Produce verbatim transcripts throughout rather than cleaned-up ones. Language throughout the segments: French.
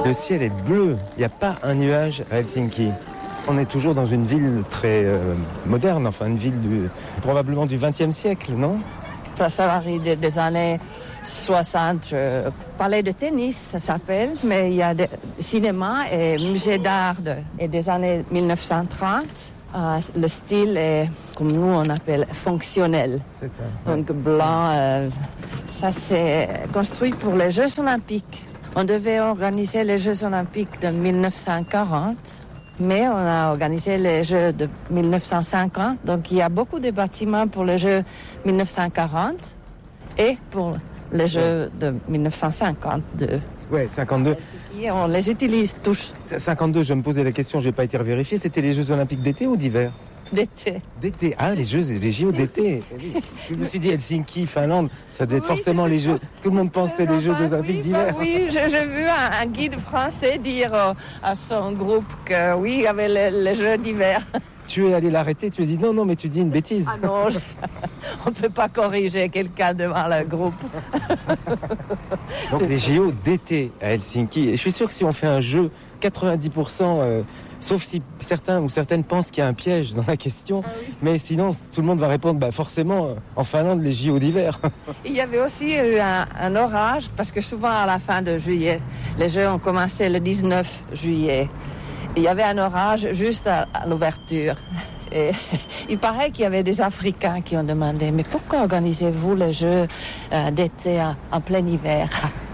Le ciel est bleu, il n'y a pas un nuage à Helsinki. On est toujours dans une ville très euh, moderne, enfin une ville du, probablement du vingtième siècle, non? Ça, ça varie des, des années soixante. Euh, palais de tennis, ça s'appelle, mais il y a des cinémas et musées d'art de, et des années mille neuf cent trente. Euh, le style est, comme nous on appelle, fonctionnel. C'est ça. Donc blanc, euh, ça c'est construit pour les Jeux Olympiques. On devait organiser les Jeux Olympiques de mille neuf cent quarante. Mais on a organisé les Jeux de mille neuf cent cinquante, donc il y a beaucoup de bâtiments pour les Jeux mille neuf cent quarante et pour les Jeux de mille neuf cent cinquante-deux. Ouais, cinquante-deux. Et on les utilise tous. cinquante-deux, je me posais la question, je n'ai pas été revérifié, c'était les Jeux Olympiques d'été ou d'hiver? D'été. D'été, ah les Jeux, les J O d'été. Je me suis dit Helsinki, Finlande, ça devait être Oui, forcément les Jeux. Tout le monde pensait les Jeux Olympiques oui, d'hiver. bah oui, j'ai, j'ai vu un, un guide français dire euh, à son groupe que oui, il y avait les, les Jeux d'hiver. Tu es allé l'arrêter, tu lui as dit non, non, mais tu dis une bêtise. Ah non, je... on ne peut pas corriger quelqu'un devant le groupe. Donc les J O d'été à Helsinki. Et je suis sûr que si on fait un jeu, quatre-vingt-dix pour cent, euh, sauf si certains ou certaines pensent qu'il y a un piège dans la question, ah oui. Mais sinon tout le monde va répondre bah, forcément euh, en Finlande les J O d'hiver. Il y avait aussi eu un, un orage parce que souvent à la fin de juillet, les Jeux ont commencé le dix-neuf juillet. Il y avait un orage juste à, à l'ouverture. Et il paraît qu'il y avait des Africains qui ont demandé « Mais pourquoi organisez-vous les Jeux euh, d'été en, en plein hiver ?»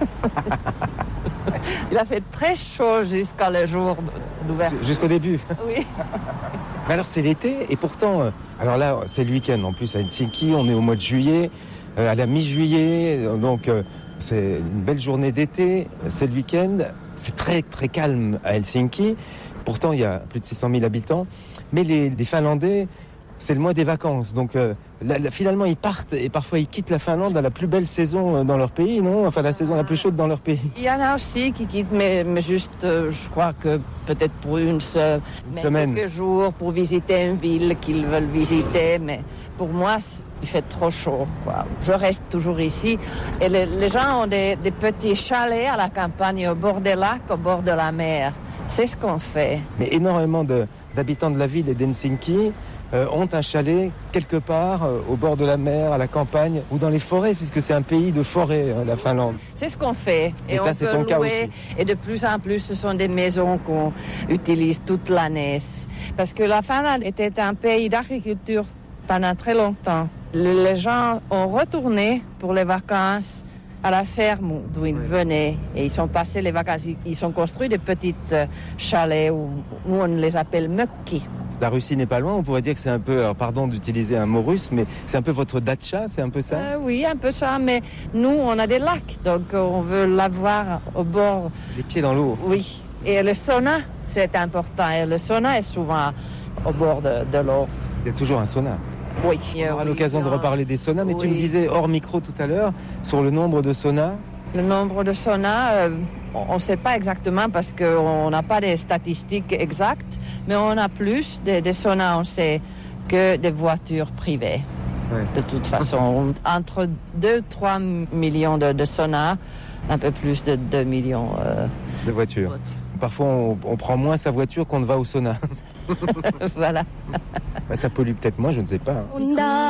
Il a fait très chaud jusqu'à le jour d'ouverture. Jusqu'au début. Oui. Mais alors c'est l'été et pourtant, euh, alors là c'est le week-end en plus à Helsinki, on est au mois de juillet, euh, à la mi-juillet, donc euh, c'est une belle journée d'été, c'est le week-end, c'est très très calme à Helsinki. Pourtant, il y a plus de six cent mille habitants. Mais les, les Finlandais, c'est le mois des vacances. Donc, euh, là, là, finalement, ils partent et parfois ils quittent la Finlande à la plus belle saison dans leur pays, non? Enfin, la saison la plus chaude dans leur pays. Il y en a aussi qui quittent, mais, mais juste, euh, je crois que peut-être pour une, se... une semaine. Quelques jours pour visiter une ville qu'ils veulent visiter. Mais pour moi, il fait trop chaud, quoi. Je reste toujours ici. Et les, les gens ont des, des petits chalets à la campagne, au bord des lacs, au bord de la mer. C'est ce qu'on fait. Mais énormément de, d'habitants de la ville et d'Helsinki euh, ont un chalet quelque part euh, au bord de la mer, à la campagne ou dans les forêts, puisque c'est un pays de forêt, hein, la Finlande. C'est ce qu'on fait. Et, et on ça, c'est peut ton louer, cas aussi. Et de plus en plus, ce sont des maisons qu'on utilise toute l'année. Parce que la Finlande était un pays d'agriculture pendant très longtemps. Les gens ont retourné pour les vacances à la ferme d'où ils venaient et ils sont passés les vacances. Ils sont construits des petites chalets où, où on les appelle mökki. La Russie n'est pas loin, on pourrait dire que c'est un peu, alors pardon d'utiliser un mot russe, mais c'est un peu votre datcha, c'est un peu ça? euh, Oui, un peu ça, mais nous on a des lacs, donc on veut l'avoir au bord. Les pieds dans l'eau. Oui, et le sauna, c'est important, et le sauna est souvent au bord de, de l'eau. Il y a toujours un sauna. Oui. On aura oui, l'occasion oui, de reparler des saunas, mais oui. tu me disais hors micro tout à l'heure, sur le nombre de saunas. Le nombre de saunas, euh, on ne sait pas exactement parce qu'on n'a pas des statistiques exactes, mais on a plus de, de saunas, on sait, que des voitures privées. Ouais. De toute façon, entre deux et trois millions de, de saunas, un peu plus de deux millions euh, de voitures. voitures. Parfois, on, on prend moins sa voiture qu'on ne va au sauna. Voilà. Bah, ça pollue peut-être moins, je ne sais pas. Hein.